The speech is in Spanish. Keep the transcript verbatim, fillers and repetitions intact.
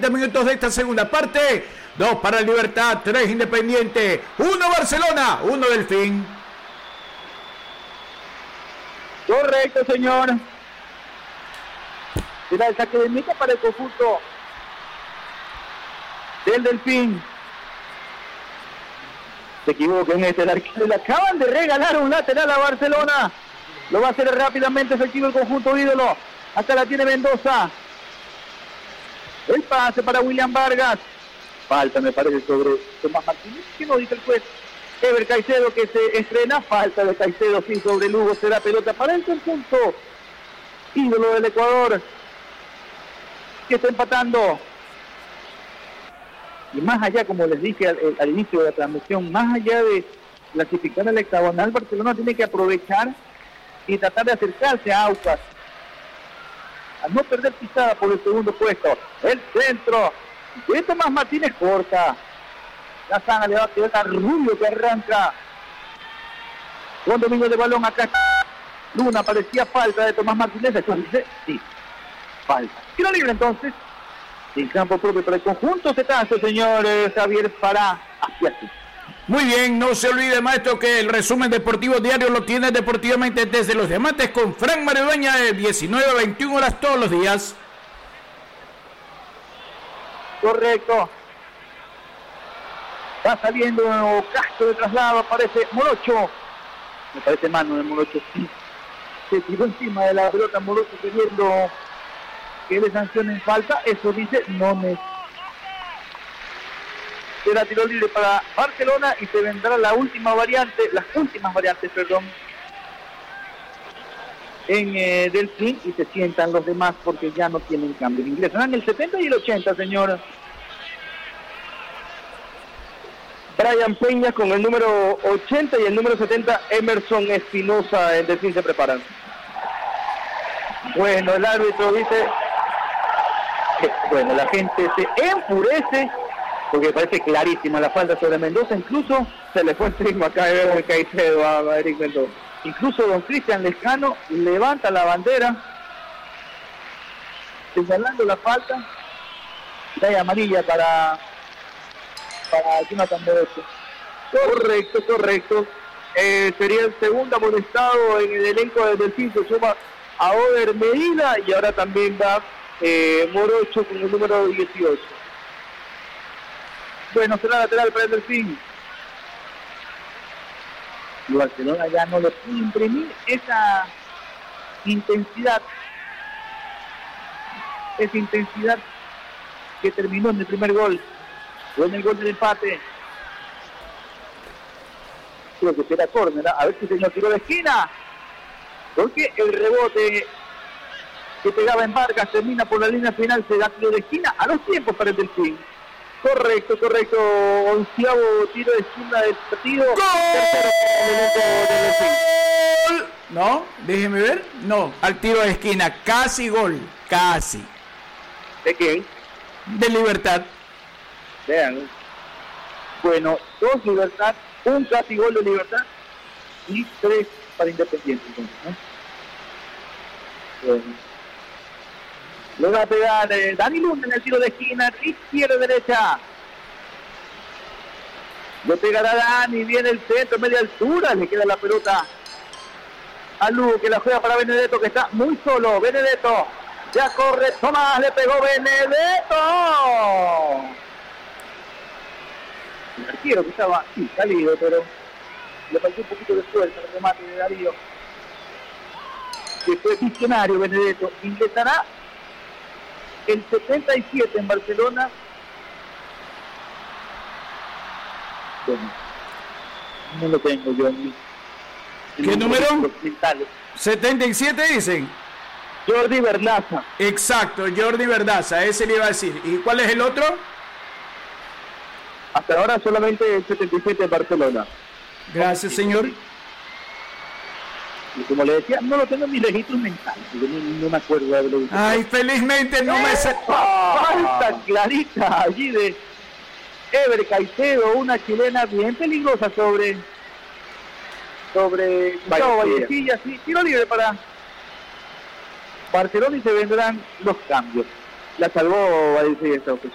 minutos de esta segunda parte. Dos para Libertad, tres Independiente, uno Barcelona, uno Delfín. Correcto, señor. Será el saque de meta para el conjunto del Delfín. Se equivoca en este. Le acaban de regalar un lateral a Barcelona. Lo va a hacer rápidamente efectivo el conjunto ídolo. Hasta la tiene Mendoza. El pase para William Vargas. Falta, me parece, sobre Tomás Martínez. ¿Qué no dice el juez? Ever Caicedo, que se estrena. Falta de Caicedo, sí, sobre Lugo. Será pelota para el conjunto ídolo del Ecuador, que está empatando. Y más allá, como les dije al, al inicio de la transmisión, más allá de clasificar al hexagonal, Barcelona tiene que aprovechar y tratar de acercarse a Aucas, a no perder pisada por el segundo puesto. El centro de Tomás Martínez corta. La sana le va a quedar a Rubio, que arranca con dominio de balón. Acá Luna, parecía falta de Tomás Martínez. Entonces, sí, falta. Tiro libre entonces. En campo propio para el conjunto Cetazo, señor eh, Javier Pará. Hacia aquí. Muy bien, no se olvide, maestro, que el resumen deportivo diario lo tiene deportivamente desde Los Diamantes con Frank Maridueña de diecinueve a veintiuna horas todos los días. Correcto. Va saliendo Castro de traslado, aparece Morocho. Me parece mano de Morocho, sí. Se tiró encima de la pelota Morocho pidiendo que le sancionen falta. Eso dice Nones. Será tiro libre para Barcelona y se vendrá la última variante, las últimas variantes, perdón, en eh, Delfín, y se sientan los demás porque ya no tienen cambio. Ingresarán el setenta y el ochenta, señor. Brian Peña con el número ochenta y el número setenta, Emerson Espinosa. En Delfín se preparan. Bueno, el árbitro dice que, bueno, la gente se enfurece porque parece clarísima la falta sobre Mendoza. Incluso se le fue el ritmo acá de ver el Caicedo a Eric Mendoza. Incluso don Cristian Lescano levanta la bandera señalando la falta. Da amarilla para para Jonathan Morocho. Correcto, correcto. Eh, sería el segundo amonestado en el elenco del Delfín. Se suma a Oder Medina y ahora también va eh, Morocho con el número dieciocho. Bueno, será lateral para el Delfín. Y Barcelona ya no le puede imprimir esa intensidad, esa intensidad que terminó en el primer gol, o en el gol del empate. Creo que será córner, a ver si señor tiró de esquina, porque el rebote que pegaba en Vargas termina por la línea final, se da tiro de esquina a los tiempos para el Delfín. Correcto, correcto. Onceavo tiro de esquina del partido. ¡Gol! No, déjeme ver. No, al tiro de esquina. Casi gol. Casi. ¿De quién? De Libertad. Vean. Bueno, dos Libertad, un casi gol de Libertad y tres para Independiente. Entonces, ¿no? Bueno. Le va a pegar eh, Dani Luna en el tiro de esquina, izquierda-derecha. Le pegará Dani, viene el centro, media altura, le queda la pelota a Lugo, que la juega para Benedetto, que está muy solo. Benedetto, ya corre Tomás, le pegó Benedetto. El arquero que estaba, sí, salido, pero le faltó un poquito de fuerza el remate de Darío, que fue visionario. Benedetto ingresará el setenta y siete en Barcelona. Bueno, no lo tengo yo en mi, en ¿qué número? Mentales. setenta y siete dicen. Jordi Verdaza. Exacto, Jordi Verdaza, ese le iba a decir. ¿Y cuál es el otro? Hasta ahora solamente el setenta y siete en Barcelona. Gracias, señor. Y como le decía, no lo tengo en mis registros mentales, yo no, no me acuerdo de haberlo visto. Ay, felizmente no me sé. Falta clarita allí de Ever Caicedo, una chilena bien peligrosa sobre sobre Gustavo Vallecilla. Sí, tiro libre para Barcelona y se vendrán los cambios. La salvó Vallecilla esta ocasión.